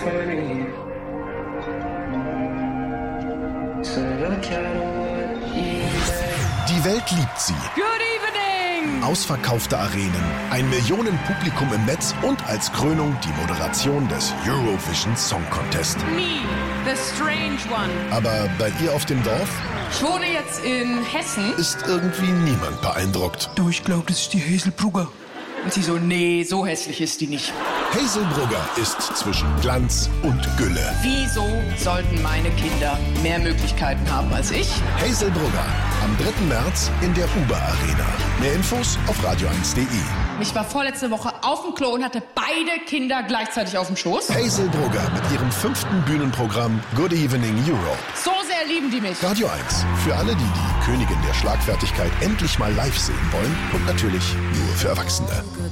funny. So look at what you made. Die Welt liebt sie. Good evening! Ausverkaufte Arenen, ein Millionenpublikum im Netz und als Krönung die Moderation des Eurovision Song Contest. Me, the strange one. Aber bei ihr auf dem Dorf Ich wohne jetzt in Hessen. ist irgendwie niemand beeindruckt. Du, ich glaube, das ist die Hazelbrugger. Und sie so, nee, so hässlich ist die nicht. Hazel Brugger ist zwischen Glanz und Gülle. Wieso sollten meine Kinder mehr Möglichkeiten haben als ich? Hazel Brugger am 3. März in der Uber Arena. Mehr Infos auf radio1.de. Ich war vorletzte Woche auf dem Klo und hatte beide Kinder gleichzeitig auf dem Schoß. Hazel Brugger mit ihrem 5. Bühnenprogramm Good Evening Europe. So sehr lieben die mich. Radio 1. Für alle, die die Königin der Schlagfertigkeit endlich mal live sehen wollen und natürlich nur für Erwachsene.